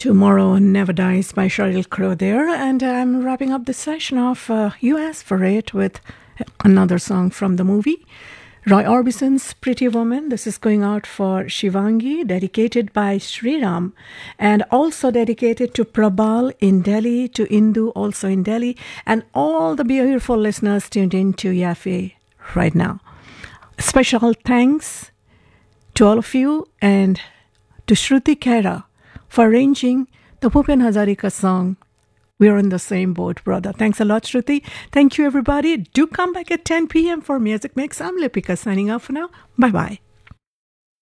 Tomorrow Never Dies by Sheryl Crow there, and I'm wrapping up the session of You Asked For It with another song from the movie, Roy Orbison's Pretty Woman. This is going out for Shivangi, dedicated by Sriram, and also dedicated to Prabal in Delhi, to Indu also in Delhi, and all the beautiful listeners tuned in to Yafe right now. Special thanks to all of you and to Shruti Khaira for arranging the Bhupen Hazarika song, We're in the Same Boat, Brother. Thanks a lot, Shruti. Thank you, everybody. Do come back at 10 p.m. for Music Mix. I'm Lipika signing off for now. Bye-bye.